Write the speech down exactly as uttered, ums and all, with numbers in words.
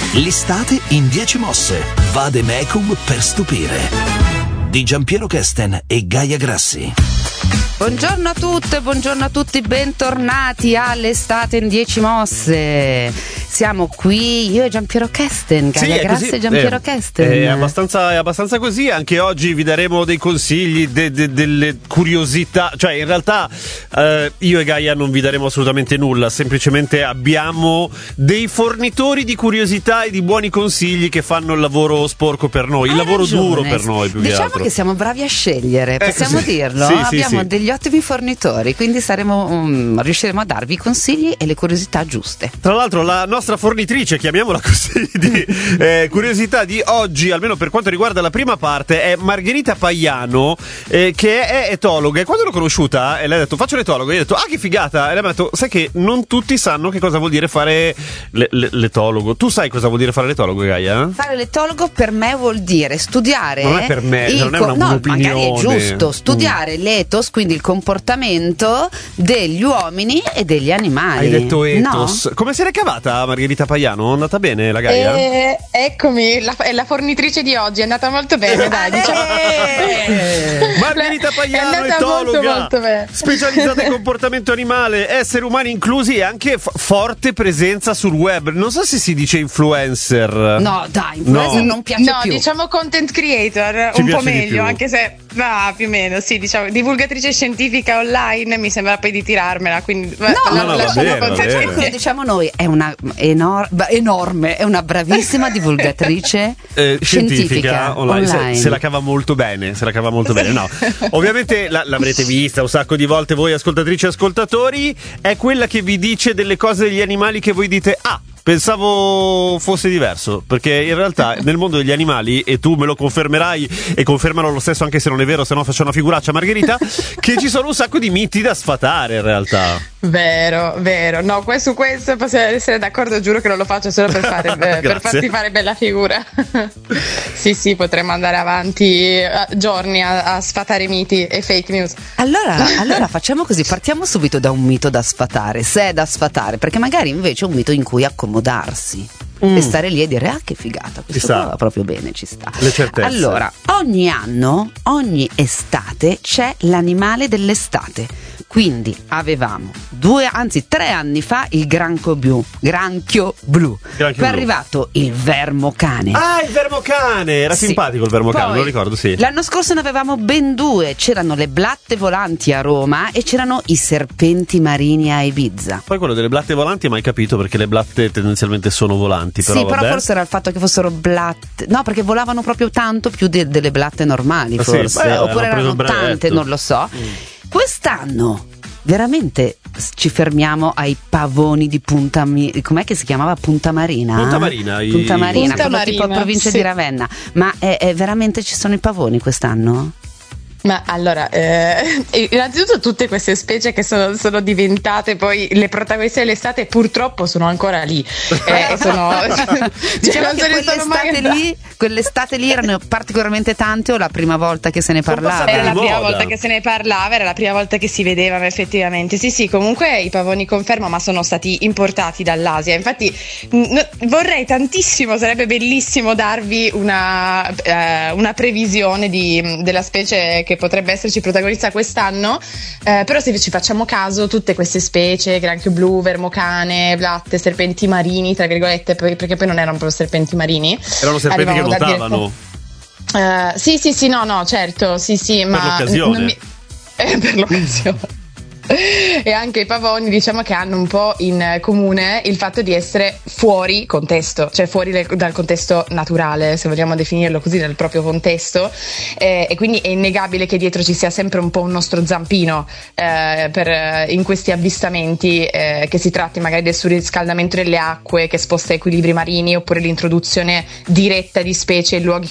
L'estate in dieci mosse. Vademecum per stupire. Di Giampiero Kesten e Gaia Grassi. Buongiorno a tutte, buongiorno a tutti, bentornati all'estate in dieci mosse. Siamo qui, io e Giampiero Kesten, Gaia sì, Grassi e Giampiero eh, Kesten. È abbastanza, è abbastanza così, anche oggi vi daremo dei consigli, de, de, delle curiosità, cioè in realtà eh, io e Gaia non vi daremo assolutamente nulla, semplicemente abbiamo dei fornitori di curiosità e di buoni consigli che fanno il lavoro sporco per noi, il Hai lavoro ragione. duro per noi più diciamo che altro. Che siamo bravi a scegliere, possiamo sì. dirlo? Sì, sì, Abbiamo sì. degli ottimi fornitori, quindi saremo, um, riusciremo a darvi i consigli e le curiosità giuste. Tra l'altro la nostra fornitrice, chiamiamola così, di eh, curiosità di oggi, almeno per quanto riguarda la prima parte, è Margherita Paiano, eh, che è etologa. E quando l'ho conosciuta, e lei ha detto faccio l'etologo, io ho detto ah che figata, e lei mi ha detto sai che non tutti sanno che cosa vuol dire fare le, le, l'etologo. Tu sai cosa vuol dire fare l'etologo, Gaia? Fare l'etologo per me vuol dire studiare. Non è per me, il non è co- una, no, un'opinione. magari è giusto studiare mm. l'ethos, quindi il comportamento degli uomini e degli animali. Hai detto ethos. No? Come si è cavata Margherita Paiano? È andata bene la Gaia? Eh, eccomi, la, è la fornitrice di oggi, è andata molto bene, dai, diciamo. Margherita Paiano, è andata etologa, molto, molto bene. specializzata in comportamento animale, esseri umani inclusi e anche f- forte presenza sul web. Non so se si dice influencer. No, dai, influencer No. non piace No, più. diciamo content creator, Ci un po' piace di meglio, più. anche se va più o meno, sì, diciamo, divulgatrice scientifica online mi sembra poi di tirarmela, quindi No, no, no, lasciamo va bene, va content bene. creator. Come diciamo noi, è una enor- enorme, è una bravissima divulgatrice Eh, scientifica, scientifica online, online. Se, se la cava molto bene, se la cava molto bene. No, ovviamente la, l'avrete vista un sacco di volte voi ascoltatrici e ascoltatori. È quella che vi dice delle cose degli animali che voi dite ah, pensavo fosse diverso, perché in realtà nel mondo degli animali, e tu me lo confermerai e confermano lo stesso anche se non è vero, se no faccio una figuraccia Margherita, che ci sono un sacco di miti da sfatare in realtà. Vero, vero, no, que- su questo possiamo essere d'accordo, giuro che non lo faccio solo per, fare, eh, per farti fare bella figura. Sì, sì, potremmo andare avanti eh, giorni a, a sfatare miti e fake news. Allora, allora facciamo così, partiamo subito da un mito da sfatare, se è da sfatare, perché magari invece è un mito in cui accomodarsi mm. e stare lì e dire ah che figata, questo qua va proprio bene, ci sta. Le certezze. Allora, ogni anno, ogni estate c'è l'animale dell'estate. Quindi avevamo due, anzi tre anni fa il granchio blu, granchio blu. Granchio Poi è blu. arrivato il vermocane. Ah, il vermocane, era Sì. simpatico il vermocane, Poi, me lo ricordo, sì. L'anno scorso ne avevamo ben due, c'erano le blatte volanti a Roma e c'erano i serpenti marini a Ibiza. Poi quello delle blatte volanti mai capito, perché le blatte tendenzialmente sono volanti, però sì, però vabbè. forse era il fatto che fossero blatte, no, perché volavano proprio tanto più de- delle blatte normali, Ah, sì? forse, Beh, oppure hanno preso erano il brevetto. tante, non lo so. Mm. Quest'anno veramente ci fermiamo ai pavoni di Punta Mi- com'è che si chiamava? Punta Marina? Punta Marina, i- Punta Marina, Punta quello tipo Marina, provincia sì. di Ravenna. Ma è, è veramente ci sono i pavoni quest'anno? Ma allora, eh, innanzitutto tutte queste specie che sono, sono diventate poi le protagoniste dell'estate purtroppo sono ancora lì. Eh, sono, cioè, Diciamo non che se ne sono mai quell'estate andate. lì, quell'estate lì erano particolarmente tante o la prima volta che se ne Sono parlava? passate Era la di prima moda. volta che se ne parlava, era la prima volta che si vedevano effettivamente. Sì, sì, comunque i pavoni confermo, ma sono stati importati dall'Asia. Infatti n- vorrei tantissimo, sarebbe bellissimo darvi una, eh, una previsione di, della specie che potrebbe esserci protagonista quest'anno, eh, però se ci facciamo caso tutte queste specie, granchio blu, vermocane, blatte, serpenti marini, tra virgolette, poi- perché poi non erano proprio serpenti marini. Erano serpenti che arrivavano da nuotavano. Eh, sì, sì, sì, no, no, certo, sì, sì, ma l'occasione. non mi- eh, per l'occasione. E anche i pavoni, diciamo che hanno un po' in comune il fatto di essere fuori contesto, cioè fuori le- dal contesto naturale, se vogliamo definirlo così, nel proprio contesto, eh, e quindi è innegabile che dietro ci sia sempre un po' un nostro zampino eh, per, in questi avvistamenti, eh, che si tratti magari del surriscaldamento delle acque che sposta equilibri marini, oppure l'introduzione diretta di specie in luoghi